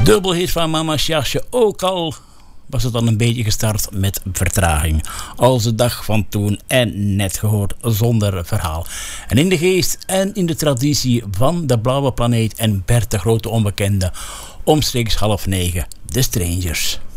Dubbelhit van Mama Sjasje, ook al was het dan een beetje gestart met vertraging. Als de dag van toen en net gehoord zonder verhaal. En in de geest en in de traditie van de Blauwe Planeet en Bert de Grote Onbekende, omstreeks 8:30, The Strangers.